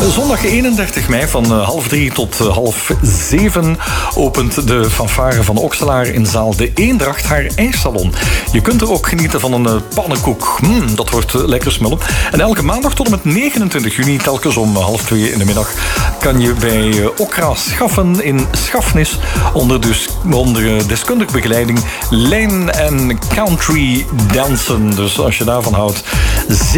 Zondag 31 mei van 2:30 tot 6:30 opent de fanfare van Okselaar in zaal De Eendracht haar ijssalon. Je kunt er ook genieten van een pannenkoek. Dat wordt lekker smullen. En elke maandag tot en met 29 juni, telkens om 1:30 in de middag, kan je bij Okra Schaffen in Schafnis onder deskundige begeleiding lijn en country dansen. Dus als je daarvan houdt,